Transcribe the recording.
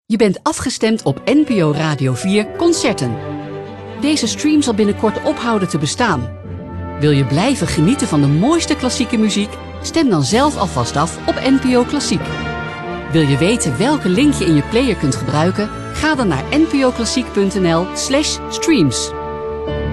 Je bent afgestemd op NPO Radio 4 Concerten. Deze stream zal binnenkort ophouden te bestaan. Wil je blijven genieten van de mooiste klassieke muziek? Stem dan zelf alvast af op NPO Klassiek. Wil je weten welke link je in je player kunt gebruiken? Ga dan naar npoklassiek.nl/streams.